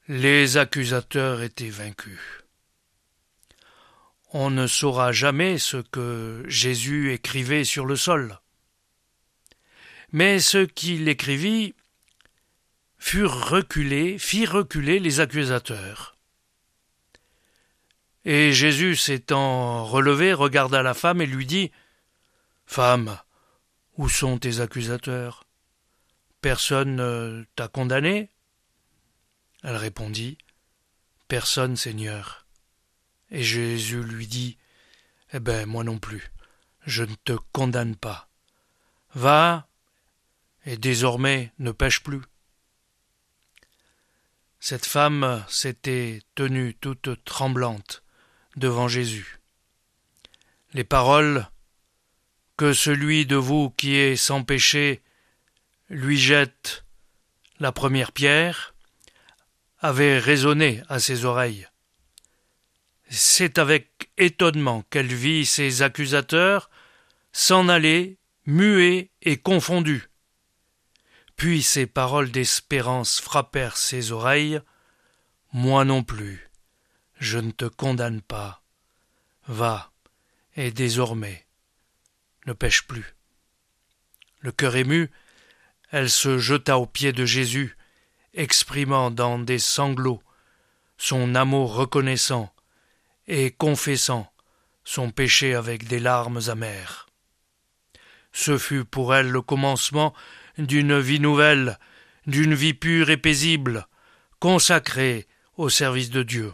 Les accusateurs étaient vaincus. On ne saura jamais ce que Jésus écrivait sur le sol. Mais ce qu'il écrivit fit reculer les accusateurs. Et Jésus, s'étant relevé, regarda la femme et lui dit « Femme, où sont tes accusateurs? Personne ne t'a condamné ?» Elle répondit « Personne, Seigneur. » Et Jésus lui dit « Eh bien, moi non plus, je ne te condamne pas. Va, et désormais ne pêche plus. » Cette femme s'était tenue toute tremblante devant Jésus. Les paroles « Que celui de vous qui est sans péché lui jette la première pierre » avaient résonné à ses oreilles. C'est avec étonnement qu'elle vit ses accusateurs s'en aller, muets et confondus. Puis ces paroles d'espérance frappèrent ses oreilles. « Moi non plus, je ne te condamne pas. Va, et désormais, ne pêche plus. » Le cœur ému, elle se jeta aux pieds de Jésus, exprimant dans des sanglots son amour reconnaissant et confessant son péché avec des larmes amères. Ce fut pour elle le commencement d'une vie nouvelle, d'une vie pure et paisible, consacrée au service de Dieu.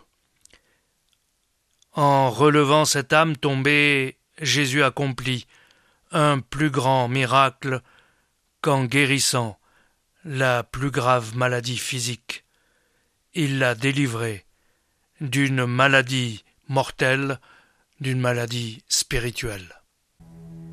En relevant cette âme tombée, Jésus accomplit un plus grand miracle qu'en guérissant la plus grave maladie physique. Il l'a délivrée d'une maladie mortelle, d'une maladie spirituelle.